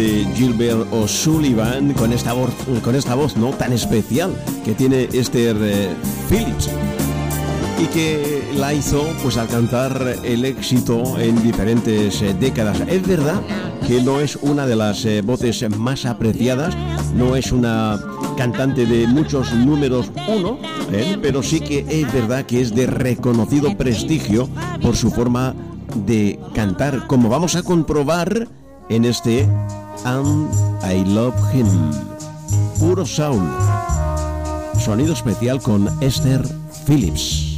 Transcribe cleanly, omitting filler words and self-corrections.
Gilbert O'Sullivan con esta voz no tan especial que tiene Esther Phillips, y que la hizo pues alcanzar el éxito en diferentes décadas. Es verdad que no es una de las voces más apreciadas, no es una cantante de muchos números uno, pero sí que es verdad que es de reconocido prestigio por su forma de cantar, como vamos a comprobar en este And I Love Him, puro soul, sonido especial con Esther Phillips.